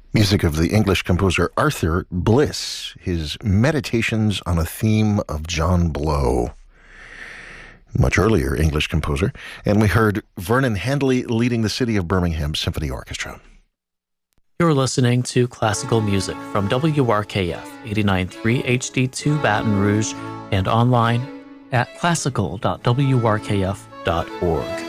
Music of the English composer Arthur Bliss, his Meditations on a Theme of John Blow. Much earlier English composer. And we heard Vernon Handley leading the City of Birmingham Symphony Orchestra. You're listening to classical music from WRKF 89.3 HD2 Baton Rouge and online at classical.wrkf.org.